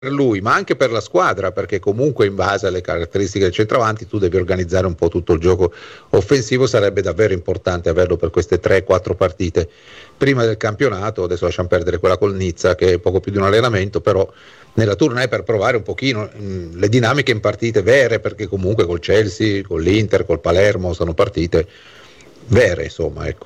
lui, ma anche per la squadra, perché comunque in base alle caratteristiche del centravanti tu devi organizzare un po' tutto il gioco offensivo. Sarebbe davvero importante averlo per queste 3-4 partite prima del campionato. Adesso lasciamo perdere quella col Nizza, che è poco più di un allenamento, però nella tournée, per provare un pochino le dinamiche in partite vere, perché comunque col Chelsea, con l'Inter, col Palermo sono partite vere, insomma, ecco.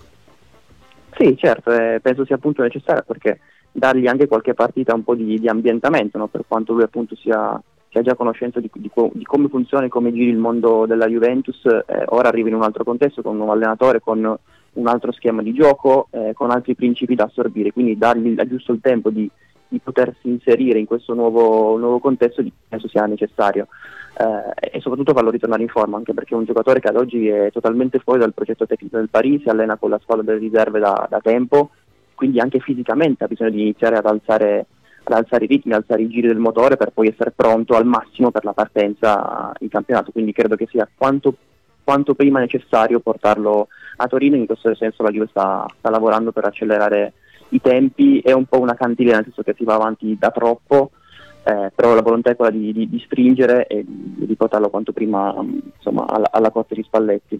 Sì, certo, penso sia appunto necessario, perché dargli anche qualche partita un po' di ambientamento, no? Per quanto lui appunto sia già conoscenza di come funziona e come giri il mondo della Juventus, ora arriva in un altro contesto, con un nuovo allenatore, con un altro schema di gioco, con altri principi da assorbire, quindi dargli giusto il tempo di potersi inserire in questo nuovo contesto penso sia necessario. E soprattutto farlo ritornare in forma, anche perché è un giocatore che ad oggi è totalmente fuori dal progetto tecnico del Paris, si allena con la squadra delle riserve da tempo, quindi anche fisicamente ha bisogno di iniziare ad alzare i ritmi, alzare i giri del motore per poi essere pronto al massimo per la partenza in campionato, quindi credo che sia quanto prima necessario portarlo a Torino. In questo senso la Juve sta lavorando per accelerare i tempi. È un po' una cantilena, nel senso che si va avanti da troppo, però la volontà è quella di stringere e di portarlo quanto prima, insomma, alla cotta di Spalletti.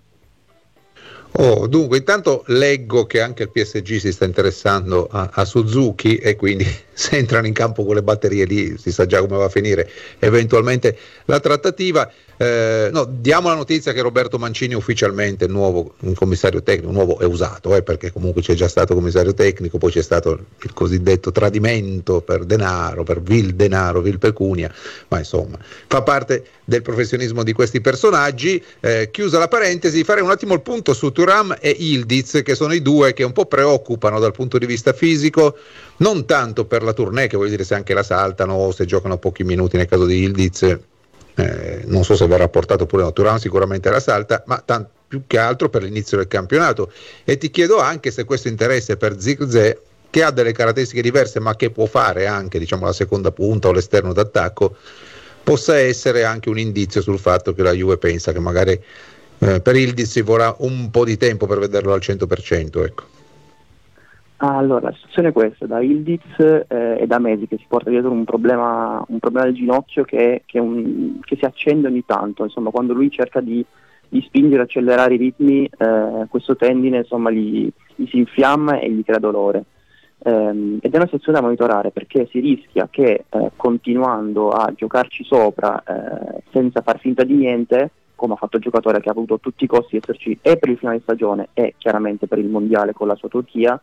Dunque, intanto leggo che anche il PSG si sta interessando a Suzuki, e quindi se entrano in campo con le batterie lì si sa già come va a finire eventualmente la trattativa. Diamo la notizia che Roberto Mancini ufficialmente nuovo commissario tecnico, nuovo è usato, perché comunque c'è già stato commissario tecnico, poi c'è stato il cosiddetto tradimento per denaro, per vil denaro, vil pecunia, ma insomma fa parte del professionismo di questi personaggi. Chiusa la parentesi, farei un attimo il punto su Thuram e Yildiz, che sono i due che un po' preoccupano dal punto di vista fisico, non tanto per la tournée, che voglio dire se anche la saltano o se giocano pochi minuti nel caso di Yildiz, non so se verrà portato pure, no, Thuram sicuramente la salta, ma più che altro per l'inizio del campionato. E ti chiedo anche se questo interesse per Zirkzee, che ha delle caratteristiche diverse ma che può fare anche, diciamo, la seconda punta o l'esterno d'attacco, possa essere anche un indizio sul fatto che la Juve pensa che magari per Yildiz ci vorrà un po' di tempo per vederlo al 100%, ecco. Allora, la situazione è questa: da Yildiz e da mesi che si porta dietro un problema del ginocchio che si accende ogni tanto, insomma, quando lui cerca di spingere, accelerare i ritmi, questo tendine, insomma, gli si infiamma e gli crea dolore. Ed è una situazione da monitorare, perché si rischia che continuando a giocarci sopra senza far finta di niente, come ha fatto il giocatore che ha voluto a tutti i costi esserci e per il finale di stagione e chiaramente per il mondiale con la sua Turchia,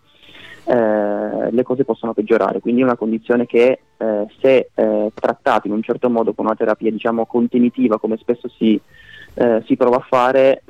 le cose possono peggiorare. Quindi è una condizione che se trattata in un certo modo, con una terapia, diciamo, contenitiva, come spesso si prova a fare,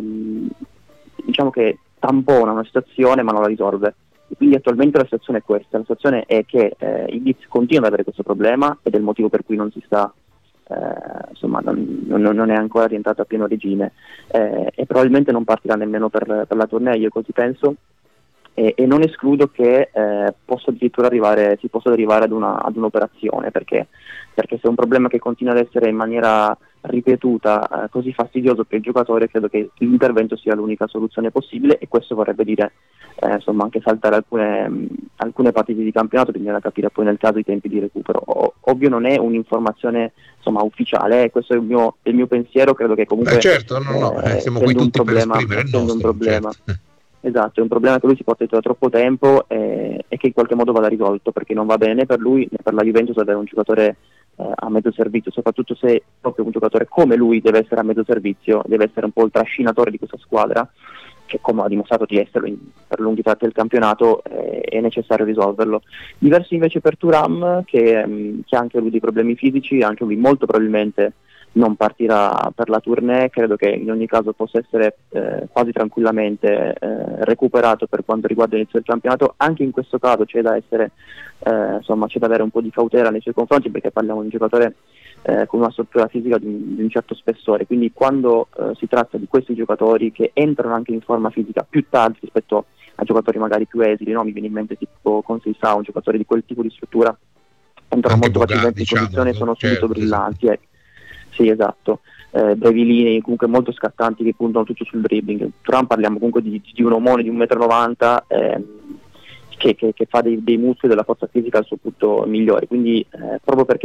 diciamo che tampona una situazione ma non la risolve. E quindi attualmente la situazione è questa: la situazione è che il Leeds continua ad avere questo problema, ed è il motivo per cui non si sta insomma non è ancora rientrato a pieno regime, e probabilmente non partirà nemmeno per la tournée, io così penso, e non escludo che si possa arrivare ad un'operazione, perché se è un problema che continua ad essere in maniera ripetuta così fastidioso per il giocatore, credo che l'intervento sia l'unica soluzione possibile, e questo vorrebbe dire insomma anche saltare alcune partite di campionato. Bisogna capire poi nel caso i tempi di recupero. Ovvio non è un'informazione, insomma, ufficiale, questo è il mio pensiero. Credo che comunque certo, siamo qui tutti per esprimere il nostro, un problema. Certo. Esatto, è un problema che lui si porta dietro da troppo tempo, e che in qualche modo vada risolto, perché non va bene né per lui né per la Juventus avere un giocatore a mezzo servizio, soprattutto se proprio un giocatore come lui deve essere a mezzo servizio, deve essere un po' il trascinatore di questa squadra, che come ha dimostrato di esserlo per lunghi tratti del campionato. È necessario risolverlo. Diverso invece per Thuram, che ha anche lui dei problemi fisici, anche lui molto probabilmente non partirà per la tournée. Credo che in ogni caso possa essere quasi tranquillamente recuperato per quanto riguarda l'inizio del campionato. Anche in questo caso c'è da essere insomma, c'è da avere un po' di cautela nei suoi confronti, perché parliamo di un giocatore con una struttura fisica di un certo spessore, quindi quando si tratta di questi giocatori che entrano anche in forma fisica più tardi rispetto a giocatori magari più esili, no? Mi viene in mente tipo Conceição, un giocatore di quel tipo di struttura, entrano Anche molto facilmente in condizioni e sono subito certo, brillanti. Sì, esatto. Brevi linee, comunque molto scattanti, che puntano tutto sul dribbling. Thuram, parliamo comunque di un omone di 1,90 m, che fa dei muscoli della forza fisica al suo punto migliore, quindi proprio perché